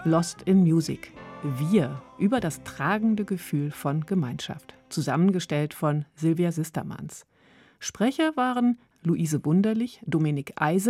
Lost in Music. Wir über das tragende Gefühl von Gemeinschaft. Zusammengestellt von Silvia Sistermans. Sprecher waren Luise Wunderlich, Dominik Eisel